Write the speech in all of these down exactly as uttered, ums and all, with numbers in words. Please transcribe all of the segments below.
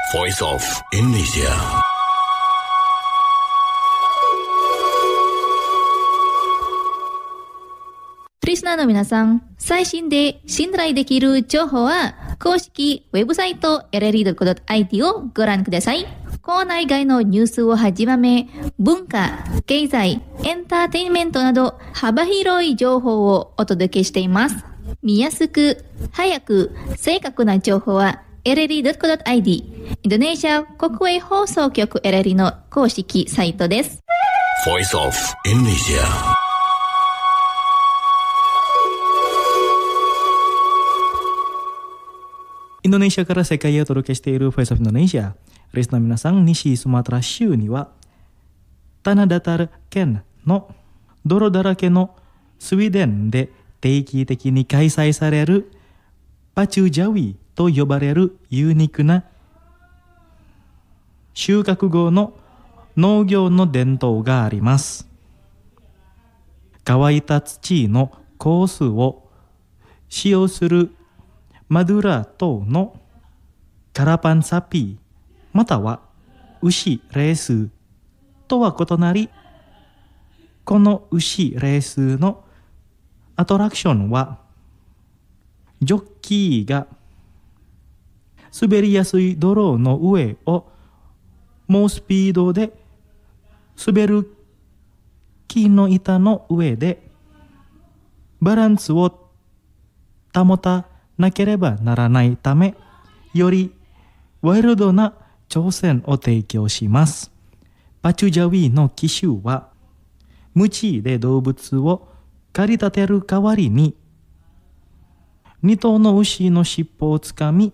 Voice of Indonesia. リスナーの皆さん、最新で信頼できる情報は公式ウェブサイト エルエルイードットコムドットアイティー をご覧ください。コーナー以外のニュースをはじめ、文化、経済、エンターテインメントなど幅広い情報をお届けしています。見やすく、早く、正確な情報は エルエルイードットコムドットアイディー、インドネシア国営放送局 エルエルイー の公式サイトです。 Voice of Indonesia. インドネシアから世界へお届けしている Voice of Indonesia。リスナーの皆さん、西スマトラ州には、タナダタル県の泥だらけのスウェーデンで定期的に開催されるパチュジャウィと呼ばれるユニークな収穫後の農業の伝統があります。乾いた土のコースを使用するマドゥラ島のカラパンサピーまたは牛レースとは異なり、この牛レースのアトラクションはジョッキーが滑りやすい泥の上を猛スピードで滑る木の板の上でバランスを保たなければならないため、よりワイルドな挑戦を提供します。パチュジャウィの騎手は無知で動物を駆り立てる代わりに二頭の牛の尻尾をつかみ、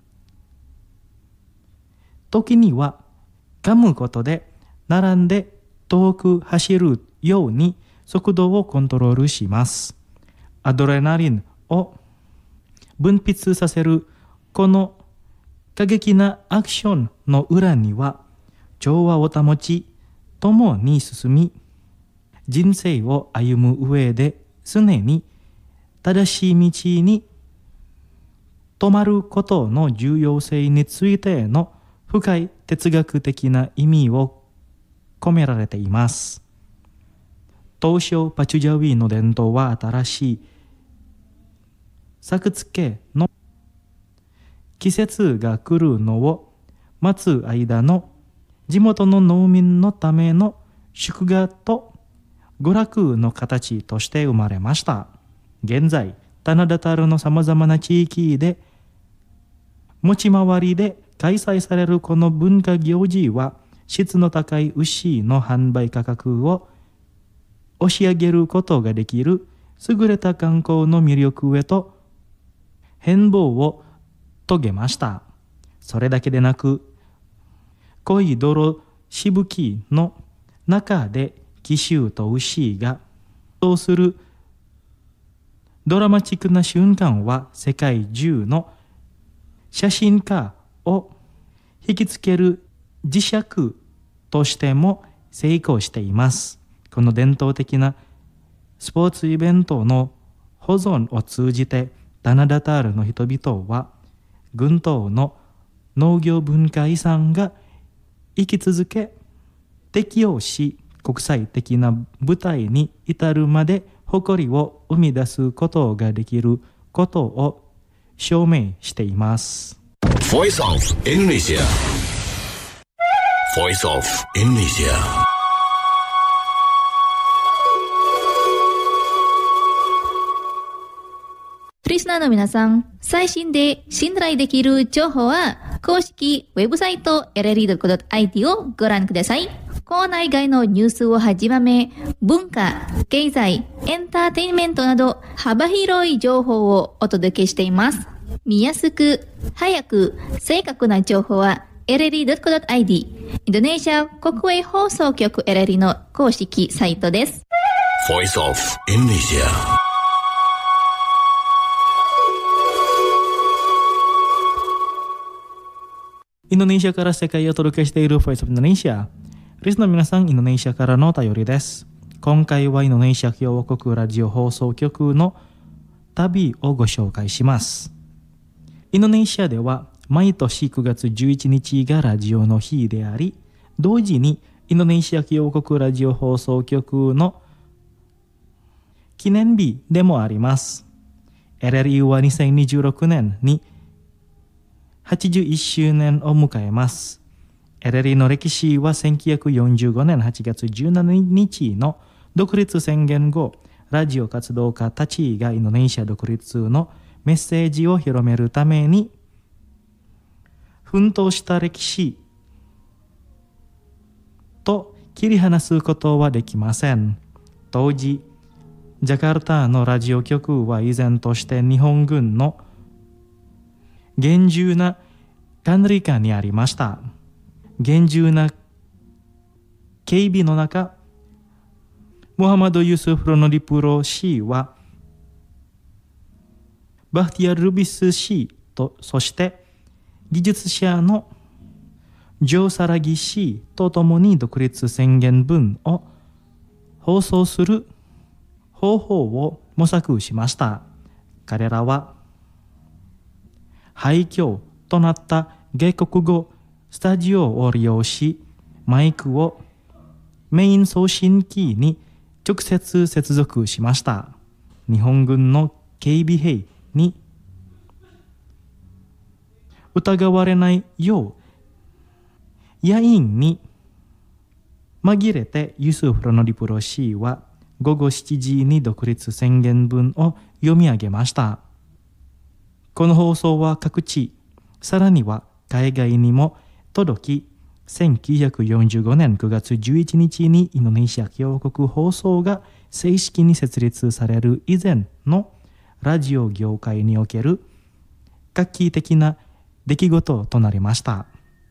時には噛むことで並んで遠く走るように速度をコントロールします。アドレナリンを分泌させるこの過激なアクションの裏には、調和を保ち共に進み、人生を歩む上で常に正しい道に止まることの重要性についての深い哲学的な意味を込められています。当初パチュジャウィの伝統は新しい作付けの季節が来るのを待つ間の地元の農民のための祝賀と娯楽の形として生まれました。現在、タナダタルのさまざまな地域で持ち回りで開催されるこの文化行事は、質の高い牛の販売価格を押し上げることができる優れた観光の魅力へと変貌を遂げました。それだけでなく、濃い泥しぶきの中で騎手と牛がそうするドラマチックな瞬間は、世界中の写真家を引きつける磁石としても成功しています。この伝統的なスポーツイベントの保存を通じて、タナダタールの人々は群島の農業文化遺産が生き続け、適応し、国際的な舞台に至るまで誇りを生み出すことができることを証明しています。 Voice of Indonesia. Voice of Indonesia. リスナーの皆さん、最新で信頼できる情報は公式ウェブサイト エルエルイードットコムドットアイティー をご覧ください。コーナー以外のニュースをはじめ、文化、経済、エンターテインメントなど幅広い情報をお届けしています。見やすく、早く、正確な情報は エルエルイードットコムドットアイディー、インドネシア国営放送局 エルエルイー の公式サイトです。 Voice of Indonesia. インドネシアから世界へお届けしている Voice of Indonesia。リスナーの皆さん、インドネシアからのお便りです。今回はインドネシア共和国ラジオ放送局の旅をご紹介します。インドネシアでは毎年くがつじゅういちにちがラジオの日であり、同時にインドネシア共和国ラジオ放送局の記念日でもあります。エルエルイー はにせんにじゅうろくねんにはちじゅういっしゅうねんを迎えます。エルエルイー の歴史はせんきゅうひゃくよんじゅうごねんはちがつじゅうしちにちの独立宣言後、ラジオ活動家たちがインドネシア独立のメッセージを広めるために奮闘した歴史と切り離すことはできません。当時、ジャカルタのラジオ局は依然として日本軍の厳重な管理下にありました。厳重な警備の中、ムハマド・ユスフ・ロノリプロ氏はバフティア・ルビス氏と、そして技術者のジョー・サラギ氏と共に独立宣言文を放送する方法を模索しました。彼らは廃墟となった外国語スタジオを利用し、マイクをメイン送信機に直接接続しました。日本軍の警備兵に疑われないよう、野員に紛れてユスフ・ロノリプロ氏はごごしちじに独立宣言文を読み上げました。この放送は各地、さらには海外にも届き、せんきゅうひゃくよんじゅうごねんくがつじゅういちにちにインドネシア共和国放送が正式に設立される以前のラジオ業界における画期的な出来事となりました。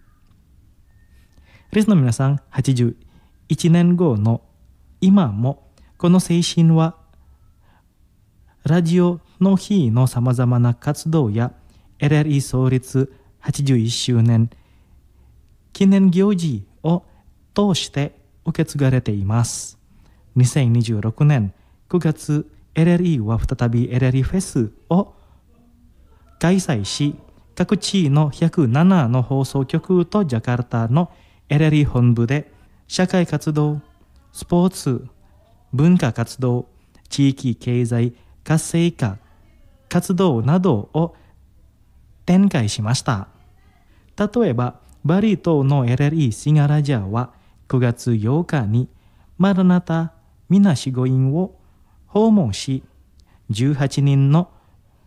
リスの皆さん、はちじゅういちねんごの今もこの精神はラジオの日のさまざまな活動や エルエルイー 創立はちじゅういっしゅうねん記念行事を通して受け継がれています。にせんにじゅうろくねんくがつ、エルエルイー は再び エルエルイー フェスを開催し、各地のひゃくななの放送局とジャカルタの エルエルイー 本部で社会活動、スポーツ、文化活動、地域経済活性化活動などを展開しました。例えば、バリ島の エルエルイー シガラジャーはくがつようかにマラナタ・ミナシゴ院を訪問し、じゅうはちにんの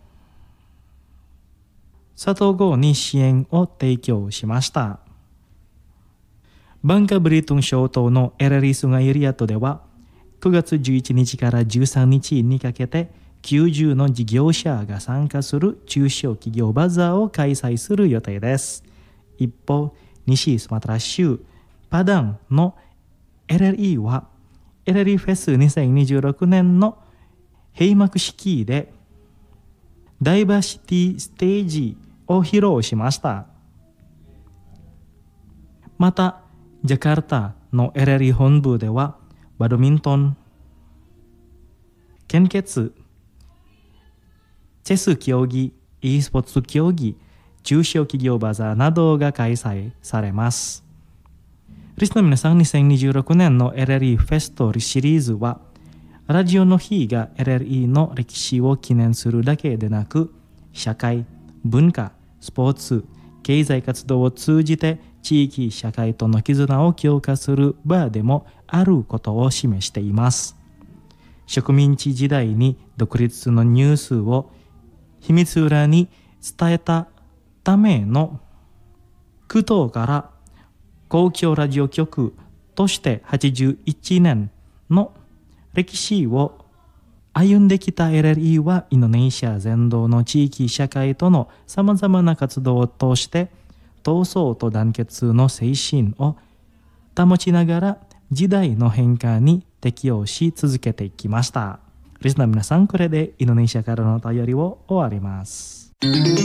里子に支援を提供しました。バンカブリトン諸島の エルエルイー スガイリアトではくがつじゅういちにちからじゅうさんにちにかけてきゅうじゅうの事業者が参加する中小企業バザーを開催する予定です。一方、西スマトラ州パダンの エルエルイー は エルエルイー フェスにせんにじゅうろくねんの閉幕式でダイバーシティステージを披露しました。また、ジャカルタの エルエルイー 本部ではバドミントン、献血、チェス競技、e スポーツ競技、中小企業バザーなどが開催されます。リスの皆さん、にせんにじゅうろくねんの エルエルイー フェストシリーズは、ラジオの日が エルエルイー の歴史を記念するだけでなく、社会、文化、スポーツ、経済活動を通じて地域社会との絆を強化する場でもあることを示しています。植民地時代に独立のニュースを秘密裏に伝えたための苦闘から公共ラジオ局としてはちじゅういちねんの歴史を歩んできた エルエルイー はインドネシア全土の地域社会とのさまざまな活動を通して闘争と団結の精神を保ちながら時代の変化に適応し続けていきました。リスナーの皆さん、これでインドネシアからのお便りを終わります。